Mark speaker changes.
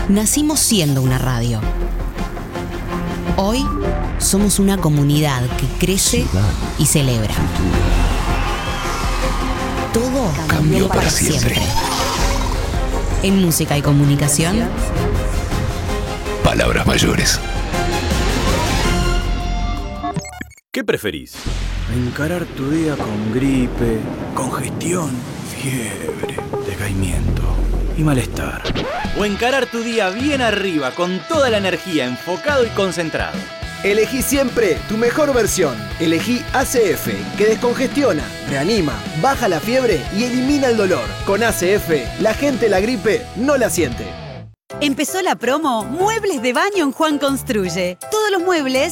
Speaker 1: Nacimos siendo una radio. Hoy somos una comunidad que crece y celebra. Todo cambió para siempre. En música y comunicación,
Speaker 2: palabras mayores.
Speaker 3: ¿Qué preferís? ¿Encarar tu día con gripe, congestión, fiebre, decaimiento y malestar? ¿O encarar tu día bien arriba, con toda la energía, enfocado y concentrado?
Speaker 4: Elegí siempre tu mejor versión. Elegí ACF, que descongestiona, reanima, baja la fiebre y elimina el dolor. Con ACF, la gente la gripe no la siente.
Speaker 5: Empezó la promo Muebles de Baño en Juan Construye. Todos los muebles